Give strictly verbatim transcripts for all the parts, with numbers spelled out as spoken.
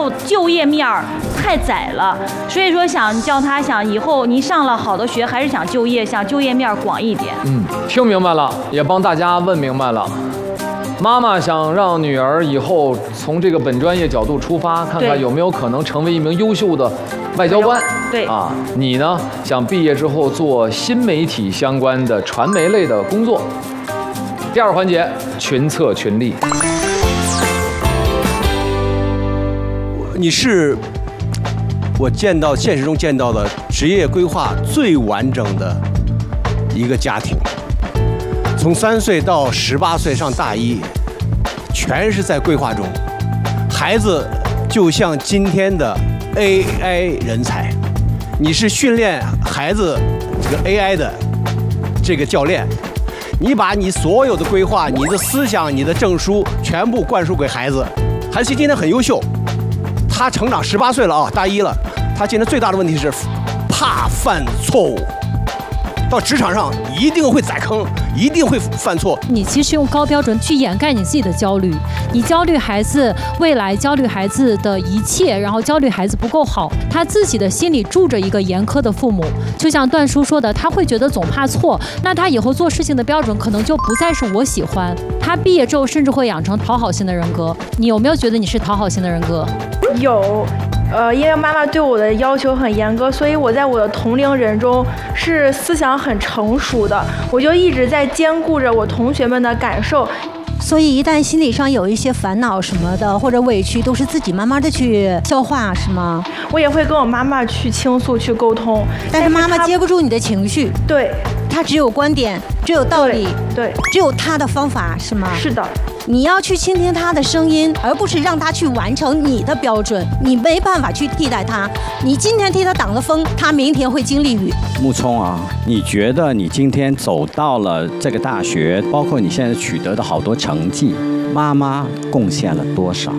后就业面儿太窄了，所以说想叫他想以后您上了好的学，还是想就业，想就业面广一点。 嗯，听明白了，也帮大家问明白了。妈妈想让女儿以后从这个本专业角度出发，看看有没有可能成为一名优秀的外交官。 对啊，你呢想毕业之后做新媒体相关的传媒类的工作。第二环节，群策群力。 你是我见到现实中见到的职业规划最完整的一个家庭。从三岁到十八岁上大一，全是在规划中。孩子就像今天的 A I 人才，你是训练孩子这个 A I 的这个教练，你把你所有的规划、你的思想、你的证书全部灌输给孩子。孩子今天很优秀，他成长十八岁了啊，大一了。他今天最大的问题是怕犯错误。到职场上一定会踩坑，一定会犯错。 你其实用高标准去掩盖你自己的焦虑，你焦虑孩子未来，焦虑孩子的一切，然后焦虑孩子不够好，他自己的心里住着一个严苛的父母。就像段叔说的，他会觉得总怕错，那他以后做事情的标准可能就不再是我喜欢。他毕业之后甚至会养成讨好型的人格。你有没有觉得你是讨好型的人格？ 有。呃，因为妈妈对我的要求很严格，所以我在我的同龄人中是思想很成熟的，我就一直在兼顾着我同学们的感受。 所以一旦心理上有一些烦恼什么的或者委屈，都是自己慢慢的去消化，是吗？ 我也会跟我妈妈去倾诉去沟通， 但是妈妈接不住你的情绪。 对， 她只有观点，只有道理， 对， 只有她的方法，是吗？ 是的。 你要去倾听他的声音，而不是让他去完成你的标准。你没办法去替代他，你今天替他挡了风，他明天会经历雨。 木聪啊，你觉得你今天走到了这个大学，包括你现在取得的好多成绩，妈妈贡献了多少？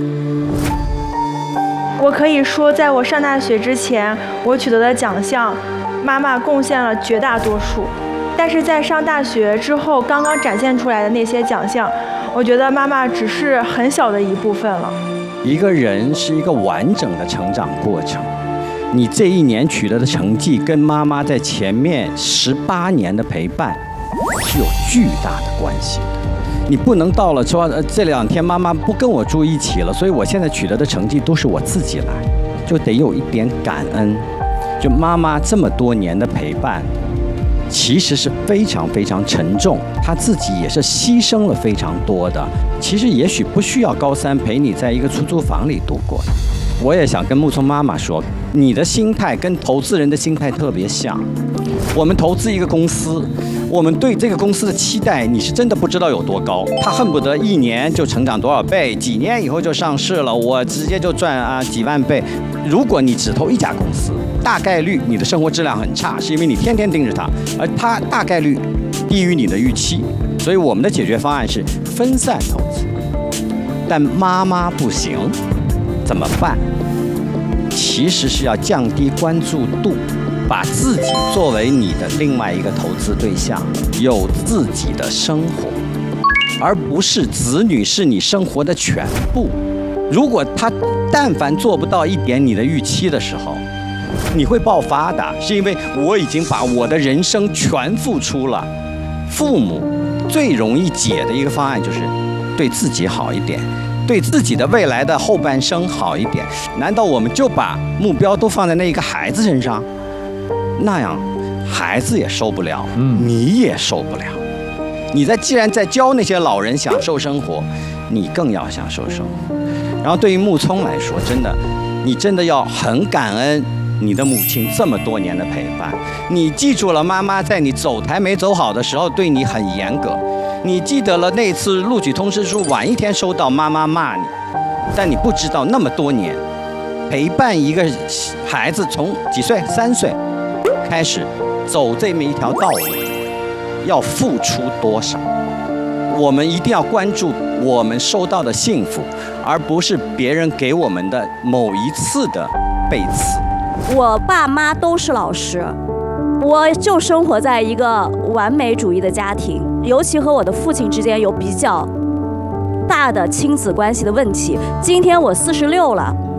我可以说，在我上大学之前，我取得的奖项，妈妈贡献了绝大多数。但是在上大学之后，刚刚展现出来的那些奖项，我觉得妈妈只是很小的一部分了。 一个人是一个完整的成长过程，你这一年取得的成绩跟妈妈在前面十八年的陪伴是有巨大的关系的。你不能到了说，呃，这两天妈妈不跟我住一起了，所以我现在取得的成绩都是我自己来，就得有一点感恩。就妈妈这么多年的陪伴，其实是非常非常沉重，他自己也是牺牲了非常多的。其实也许不需要高三陪你在一个出租房里度过。我也想跟木聪妈妈说，你的心态跟投资人的心态特别像。我们投资一个公司，我们对这个公司的期待，你是真的不知道有多高。他恨不得一年就成长多少倍，几年以后就上市了，我直接就赚啊几万倍。如果你只投一家公司，大概率你的生活质量很差，是因为你天天盯着它，而它大概率低于你的预期。所以我们的解决方案是分散投资。但妈妈不行，怎么办？其实是要降低关注度，把自己作为你的另外一个投资对象，有自己的生活，而不是子女是你生活的全部。如果他但凡做不到一点你的预期的时候，你会爆发的，是因为我已经把我的人生全付出了。父母最容易解的一个方案就是对自己好一点，对自己的未来的后半生好一点。难道我们就把目标都放在那一个孩子身上？那样孩子也受不了，嗯，你也受不了。你在既然在教那些老人享受生活，你更要享受生活。然后对于木聪来说，真的，你真的要很感恩你的母亲这么多年的陪伴。你记住了妈妈在你走台没走好的时候对你很严格，你记得了那次录取通知书晚一天收到妈妈骂你，但你不知道那么多年陪伴一个孩子从几岁三岁开始走这么一条道路要付出多少。我们一定要关注我们收到的幸福，而不是别人给我们的某一次的背刺。 我爸妈都是老师，我就生活在一个完美主义的家庭，尤其和我的父亲之间有比较大的亲子关系的问题。今天我四十六了，